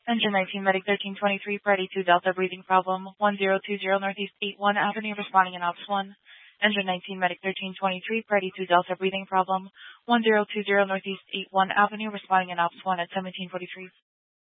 Engine 19 Medic 1323, Freddy 2 Delta breathing problem, 1020 Northeast 81 Avenue, responding in Ops 1. Engine 19 Medic 1323, Freddy 2 Delta breathing problem, 1020 Northeast 81 Avenue, responding in Ops 1 at 1743.